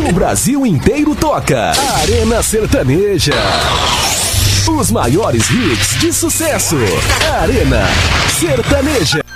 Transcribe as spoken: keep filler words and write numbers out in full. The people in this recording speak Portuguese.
o Brasil inteiro toca. Arena Sertaneja. Os maiores hits de sucesso. Arena Sertaneja.